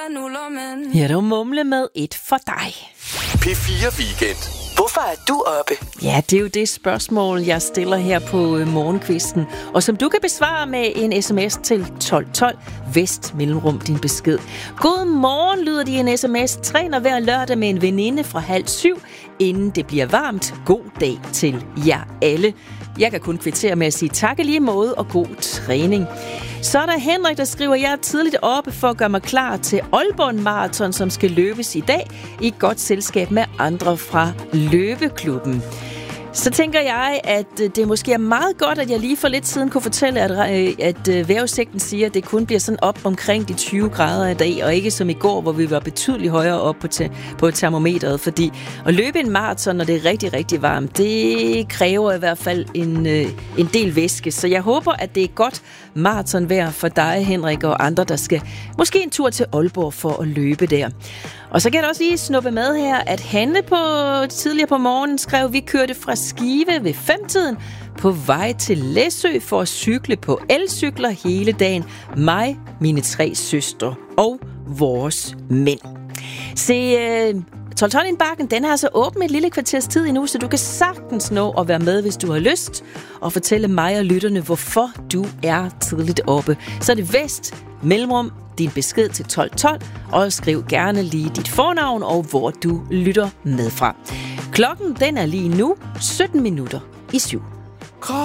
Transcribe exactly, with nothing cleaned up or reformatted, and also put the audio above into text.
nuller, men... Ja, du mumle med et for dig. P fire Weekend. Hvorfor er du oppe? Ja, det er jo det spørgsmål, jeg stiller her på morgenkvisten, og som du kan besvare med en sms til tolv tolv, vest mellemrum din besked. God morgen lyder de en sms. Træner hver lørdag med en veninde fra halv syv, inden det bliver varmt. God dag til jer alle. Jeg kan kun kvittere med at sige tak i lige måde og god træning. Så er der Henrik, der skriver, jeg er tidligt oppe for at gøre mig klar til Aalborg Marathon, som skal løbes i dag i et godt selskab med andre fra løbeklubben. Så tænker jeg, at det måske er meget godt, at jeg lige for lidt siden kunne fortælle, at, at vejrudsigten siger, at det kun bliver sådan op omkring de tyve grader i dag, og ikke som i går, hvor vi var betydeligt højere op på, te- på termometeret. Fordi at løbe en maraton, når det er rigtig, rigtig varmt, det kræver i hvert fald en, en del væske. Så jeg håber, at det er godt maratonvejr for dig, Henrik, og andre, der skal måske en tur til Aalborg for at løbe der. Og så kan jeg også lige snuppe med her, at Hanne på, tidligere på morgenen skrev, vi kørte fra Skive ved femtiden på vej til Læsø for at cykle på elcykler hele dagen. Mig, mine tre søstre og vores mænd. Se, tolv tolv Bakken, den har altså åbent et lille kvarters tid endnu, så du kan sagtens nå at være med, hvis du har lyst, og fortælle mig og lytterne, hvorfor du er tidligt oppe. Så er det vest, mellemrum, din besked til tolv tolv, og skriv gerne lige dit fornavn og hvor du lytter med fra. Klokken den er lige nu sytten minutter i syv.